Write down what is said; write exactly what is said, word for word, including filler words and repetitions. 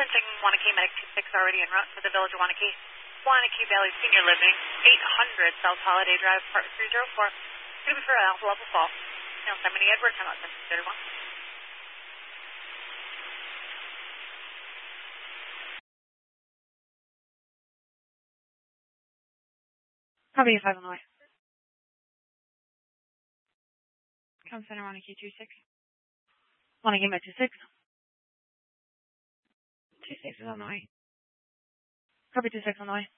sensing Wanakee Medic two six already en route to the village of Wanakee. Wanakee Valley Senior Living, eight hundred South Holiday Drive, Part three oh four. Going to be for an alpha level fall. Now, Simony Edward, time out ten thirty-one. Copy five on the way. Com Center Wanakee two six. Wanakee Med two six. two six is on the way. Copy two six on the way.